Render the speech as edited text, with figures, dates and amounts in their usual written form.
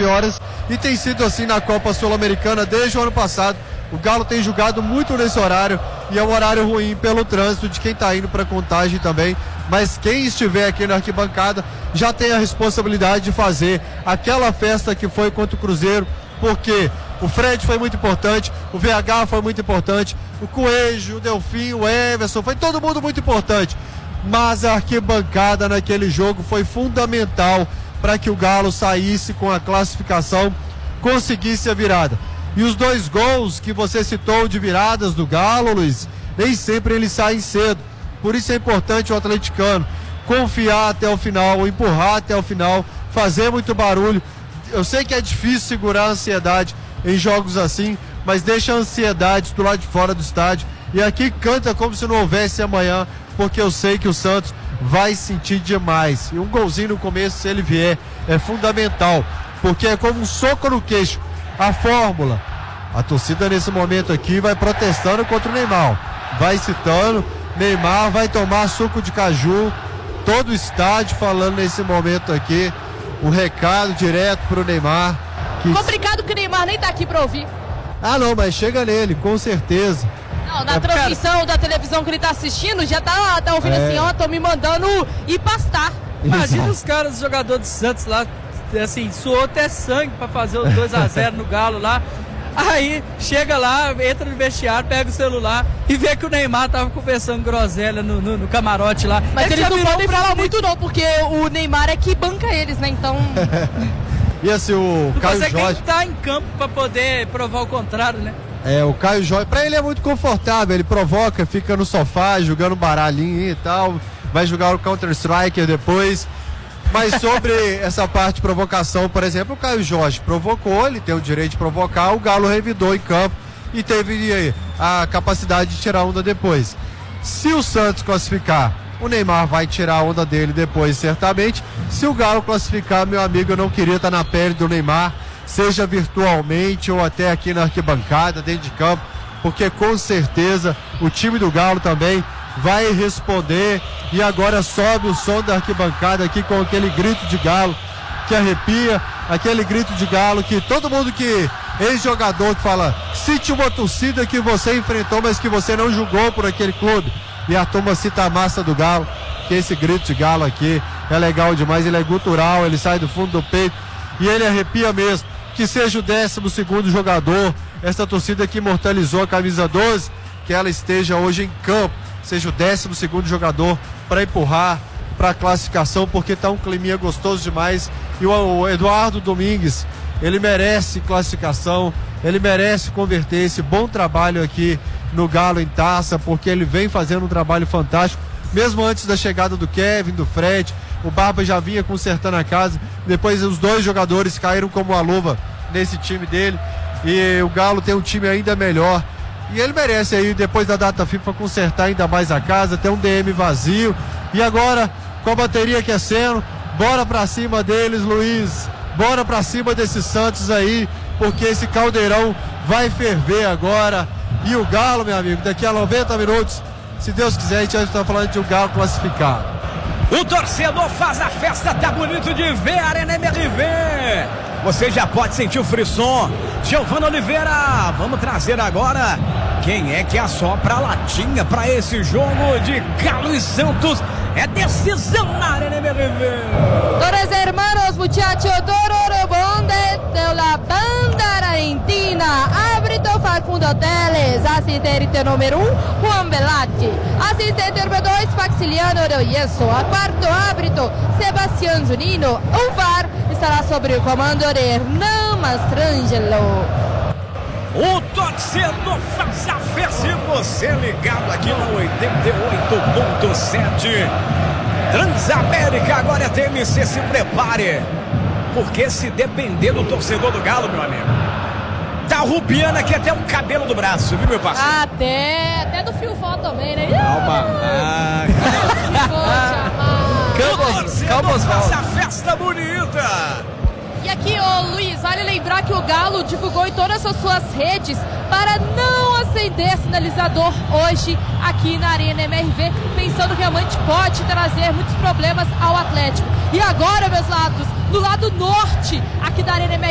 19 horas, e tem sido assim na Copa Sul-Americana desde o ano passado. O Galo tem jogado muito nesse horário e é um horário ruim pelo trânsito de quem está indo para Contagem também. Mas quem estiver aqui na arquibancada já tem a responsabilidade de fazer aquela festa que foi contra o Cruzeiro, porque o Fred foi muito importante, o VH foi muito importante, o Coelho, o Delfim, o Everson, foi todo mundo muito importante. Mas a arquibancada naquele jogo foi fundamental para que o Galo saísse com a classificação, conseguisse a virada. E os 2 gols que você citou de viradas do Galo, Luiz, nem sempre eles saem cedo. Por isso é importante o atleticano confiar até o final, empurrar até o final, fazer muito barulho. Eu sei que é difícil segurar a ansiedade em jogos assim, mas deixa a ansiedade do lado de fora do estádio. E aqui canta como se não houvesse amanhã, porque eu sei que o Santos vai sentir demais. E um golzinho no começo, se ele vier, é fundamental, porque é como um soco no queixo. A fórmula, a torcida nesse momento aqui vai protestando contra o Neymar, vai citando, Neymar vai tomar suco de caju, todo o estádio falando nesse momento aqui, o recado direto pro Neymar. Complicado que o Neymar nem tá aqui pra ouvir. Ah não, mas chega nele, com certeza. Não, na transmissão da televisão que ele tá assistindo, já tá ouvindo assim, ó, tô me mandando ir pastar. Imagina os caras, os jogadores do Santos lá, assim, suou até sangue pra fazer os 2-0 no Galo lá. Aí chega lá, entra no vestiário, pega o celular e vê que o Neymar tava conversando groselha no camarote lá. Mas eles não podem falar muito não, porque o Neymar é que banca eles, né? Então... E assim, o Caio Jorge... Você tem que estar em campo pra poder provar o contrário, né? É, o Caio Jorge, pra ele é muito confortável, ele provoca, fica no sofá jogando baralhinho e tal, vai jogar o Counter-Strike depois. Mas sobre essa parte de provocação, por exemplo, o Caio Jorge provocou, ele tem o direito de provocar, o Galo revidou em campo e teve a capacidade de tirar a onda depois. Se o Santos classificar, o Neymar vai tirar a onda dele depois, certamente. Se o Galo classificar, meu amigo, eu não queria estar na pele do Neymar, seja virtualmente ou até aqui na arquibancada, dentro de campo, porque com certeza o time do Galo também vai responder. E agora sobe o som da arquibancada aqui com aquele grito de Galo que arrepia, aquele grito de Galo que todo mundo que ex-jogador que fala, cite uma torcida que você enfrentou, mas que você não jogou por aquele clube, e a turma cita a massa do Galo, que esse grito de Galo aqui é legal demais, ele é gutural, ele sai do fundo do peito e ele arrepia mesmo. Que seja o 12º jogador, essa torcida que imortalizou a camisa 12, que ela esteja hoje em campo, seja o 12º jogador para empurrar para a classificação, porque tá um climinha gostoso demais. E o Eduardo Domingues, ele merece classificação, ele merece converter esse bom trabalho aqui no Galo em taça, porque ele vem fazendo um trabalho fantástico, mesmo antes da chegada do Kevin, do Fred. O Barba já vinha consertando a casa, depois os 2 jogadores caíram como uma luva nesse time dele, e o Galo tem um time ainda melhor, e ele merece aí, depois da data FIFA, consertar ainda mais a casa, ter um DM vazio, e agora, com a bateria aquecendo, bora pra cima deles, Luiz, bora pra cima desses Santos aí, porque esse caldeirão vai ferver agora, e o Galo, meu amigo, daqui a 90 minutos, se Deus quiser, a gente já está falando de um Galo classificado. O torcedor faz a festa, tá bonito de ver, Arena MRV. Você já pode sentir o frisson. Giovana Oliveira, vamos trazer agora quem é que assopra a latinha para esse jogo de Galo e Santos. É decisão na Arena MRV. Dos hermanos, muchachos, Dororobonde de la banda argentina. Árbitro Facundo Teles. Assistente número 1, Juan Velati. Assistente número 2, Maxiliano Royeso. A quarto árbitro, Sebastião Zunino. O VAR estará sobre o comando de Hernan Mastrangelo. O torcedor faz a festa e você ligado aqui no 88.7 Transamérica. Agora é TMC, se prepare, porque se depender do torcedor do Galo, meu amigo, tá rupiando aqui até o cabelo do braço, viu, meu parceiro? Até do fio fó também, né? Calma. Calma, faz a festa bonita. E aqui, Luiz, vale lembrar que o Galo divulgou em todas as suas redes para não acender sinalizador hoje aqui na Arena MRV, pensando que realmente pode trazer muitos problemas ao Atlético. E agora, meus lados, no lado norte aqui da Arena MRV,